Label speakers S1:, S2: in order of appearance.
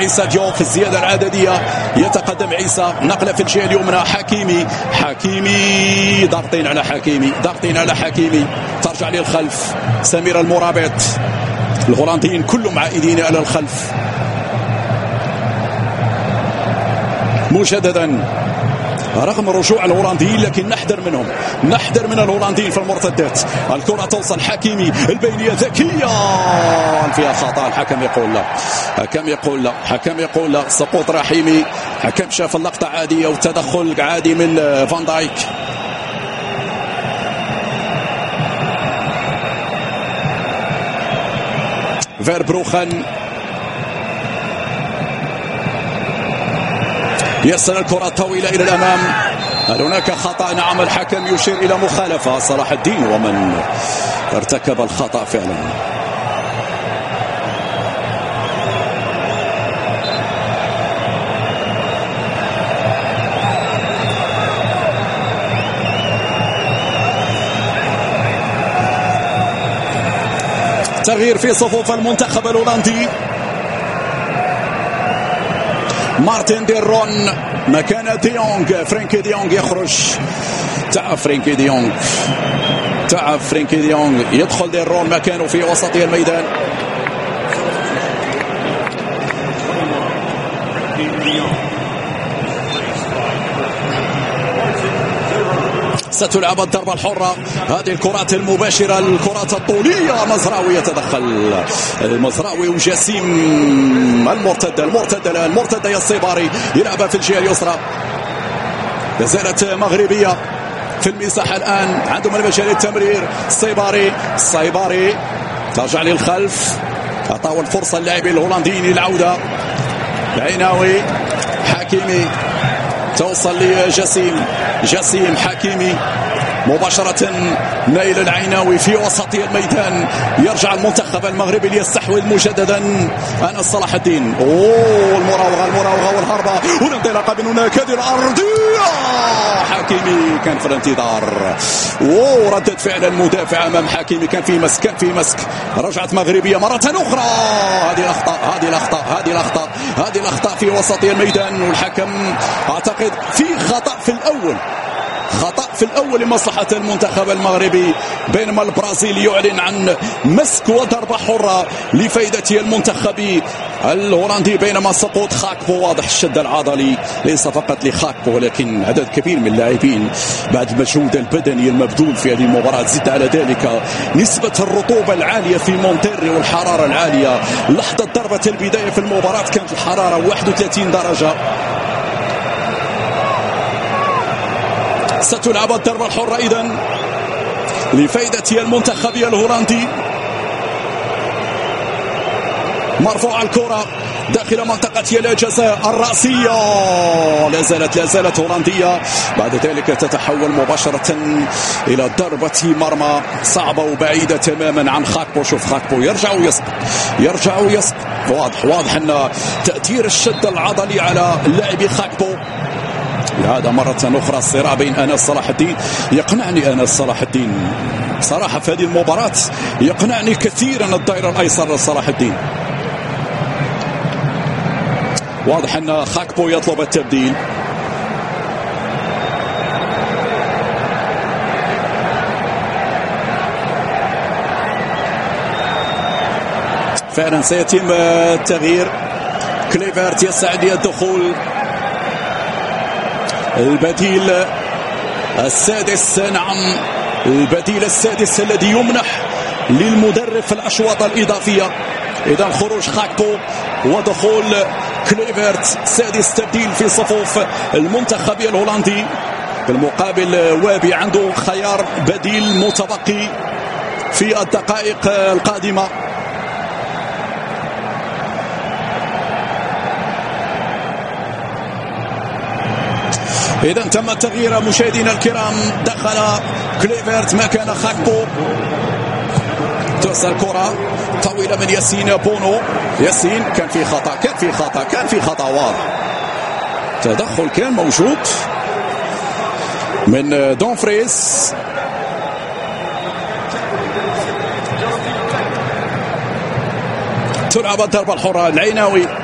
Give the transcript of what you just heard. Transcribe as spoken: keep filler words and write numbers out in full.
S1: عيسى ديوف الزيادة العددية، يتقدم عيسى، نقلة في الجهة اليمنى، حكيمي حكيمي ضاغطين على حكيمي ضاغطين على حكيمي ترجع للخلف سمير المرابط. الهولنديين كلهم عائدين إلى الخلف. مجددا رغم رجوع الهولنديين لكن نحذر منهم، نحذر من الهولنديين في المرتدات. الكرة توصل حكيمي، البينية ذكية فيها خطأ، الحكم يقول لا، حكم يقول لا، حكم يقول لا، سقوط رحيمي. حكم شاف اللقطة عادية وتدخل عادي من فان دايك. فيربروخن يسر الكرة طويلة إلى الأمام. هل هناك خطأ؟ نعم، الحكم يشير إلى مخالفة. صلاح الدين ومن ارتكب الخطأ فعلا. تغيير في صفوف المنتخب الهولندي. مارتن ديرون مكان ديونغ. فرانكي ديونغ يخرج. تعب فرانكي ديونغ، تعب فرانكي ديونغ. يدخل ديرون مكانه في وسط الميدان. ستلعب الضربة الحرة. هذه الكرات المباشرة، الكرات الطولية. مزراوي يتدخل، المزراوي وجسيم. المرتدة المرتدة الآن، المرتدة يا الصيباري يلعبها في الجهة اليسرى. لازالت مغربية في المساحة الآن، عندهم المجال للتمرير. الصيباري الصيباري ترجع للخلف. أعطوا الفرصة اللاعبين الهولنديين للعودة. العيناوي، حكيمي توصل لجسيم، جسيم حكيمي مباشرة. نايل العيناوي في وسط الميدان. يرجع المنتخب المغربي ليستحوذ مجددا. أنس صلاح الدين. أوه المراوغة المراوغة والهربة والانطلاقة من هناك. هذه الأرضية حكيمي كان في الانتظار. أوه ردة فعل المدافع أمام حكيمي. كان في مسك، كان في مسك. رجعت مغربية مرة أخرى. هذه الأخطاء هذه الأخطاء هذه الأخطاء هذه الأخطاء في وسط الميدان. والحكم أعتقد في خطأ في الأول، خطأ في الأول لمصلحة المنتخب المغربي، بينما البرازيل يعلن عن مسك وضربة حرة لفائدة المنتخب الهولندي. بينما سقوط خاكبو واضح الشد العضلي ليس فقط لخاكبو ولكن عدد كبير من اللاعبين بعد المجهود البدني المبذول في هذه المباراة. زد على ذلك نسبة الرطوبة العالية في مونتيري والحرارة العالية. لحظة ضربة البداية في المباراة كانت الحرارة واحد وثلاثين درجة. ستلعب الضربة الحرة إذن لفائدة المنتخب الهولندي. مرفوع الكرة داخل منطقة الجزاء الرأسية. لا زالت لا زالت هولندية. بعد ذلك تتحول مباشرة إلى ضربة مرمى صعبة وبعيدة تماما عن خاكبو. شوف خاكبو يرجع ويسقط، يرجع ويسقط. واضح واضح أن تأثير الشد العضلي على اللاعب خاكبو. هذا مرة أخرى الصراع بين أنس صلاح الدين. يقنعني أنس صلاح الدين صراحة في هذه المباراة، يقنعني كثيرا الدائرة الأيسر لصلاح الدين. واضح أن خاكبو يطلب التبديل. فعلا سيتم التغيير. كليفرت يسعد للدخول. البديل السادس، نعم البديل السادس الذي يمنح للمدرب في الأشواط الإضافية. إذا خروج خاكبو ودخول كليفرت، سادس تبديل في صفوف المنتخب الهولندي. في المقابل وابي عنده خيار بديل متبقي في الدقائق القادمة. إذا تم التغيير مشاهدينا الكرام. دخل كليفرت مكان خاكبو. توصل كرة طويلة من ياسين بونو. ياسين كان في خطأ، كان في خطأ كان في خطأ واضح. تدخل كان موجود من دونفريس. تلعب الضربة الحرة. العيناوي